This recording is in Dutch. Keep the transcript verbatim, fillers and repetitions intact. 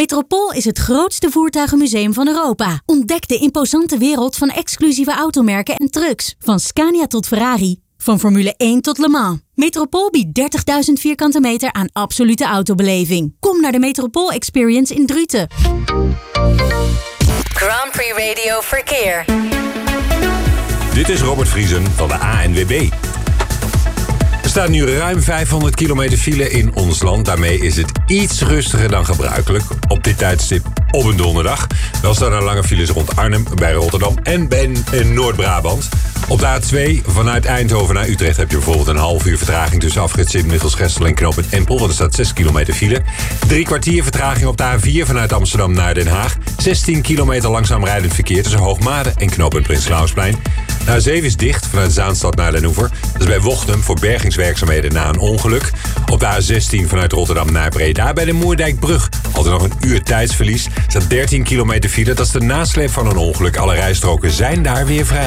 Metropool is het grootste voertuigenmuseum van Europa. Ontdek de imposante wereld van exclusieve automerken en trucks. Van Scania tot Ferrari. Van Formule één tot Le Mans. Metropool biedt dertigduizend vierkante meter aan absolute autobeleving. Kom naar de Metropool Experience in Druten. Grand Prix Radio Verkeer. Dit is Robert Vriesen van de A N W B. Er staat nu ruim vijfhonderd kilometer file in ons land. Daarmee is het iets rustiger dan gebruikelijk op dit tijdstip op een donderdag. Wel staan er lange files rond Arnhem, bij Rotterdam en bij Noord-Brabant. Op de A twee vanuit Eindhoven naar Utrecht heb je bijvoorbeeld een half uur vertraging tussen afrit Sint-Michiels-Gestel en knooppunt Empel, want er staat zes kilometer file. Drie kwartier vertraging op de A vier vanuit Amsterdam naar Den Haag. zestien kilometer langzaam rijdend verkeer tussen Hoogmade en knooppunt Prins Clausplein. De A zeven is dicht vanuit Zaanstad naar Den Oever. Dat is bij Wochtem voor bergingswerkzaamheden na een ongeluk. Op de A zestien vanuit Rotterdam naar Breda bij de Moerdijkbrug. Altijd nog een uur tijdsverlies. Er staat dertien kilometer file. Dat is de nasleep van een ongeluk. Alle rijstroken zijn daar weer vrij.